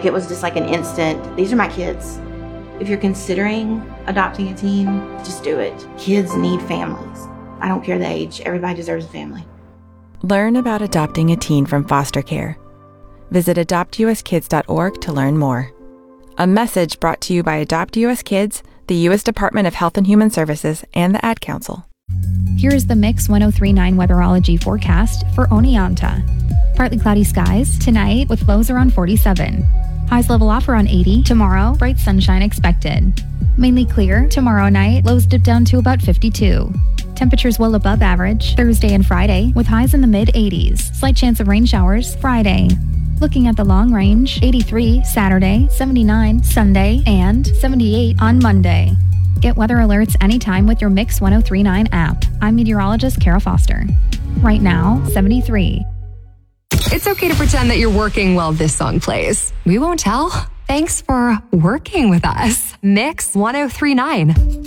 It was just like an instant, these are my kids. If you're considering adopting a teen, just do it. Kids need families. I don't care the age. Everybody deserves a family. Learn about adopting a teen from foster care. Visit adoptuskids.org to learn more. A message brought to you by Adopt US Kids, the U.S. Department of Health and Human Services, and the Ad Council. Here is the Mix 1039 weatherology forecast for Oneonta. Partly cloudy skies tonight with lows around 47. Highs level off around 80. Tomorrow, bright sunshine expected. Mainly clear tomorrow night, lows dip down to about 52. Temperatures well above average Thursday and Friday with highs in the mid-80s. Slight chance of rain showers Friday. Looking at the long range, 83 Saturday, 79 Sunday, and 78 on Monday. Get weather alerts anytime with your Mix 1039 app. I'm meteorologist Kara Foster. Right now, 73. It's okay to pretend that you're working while this song plays. We won't tell. Thanks for working with us. Mix 1039.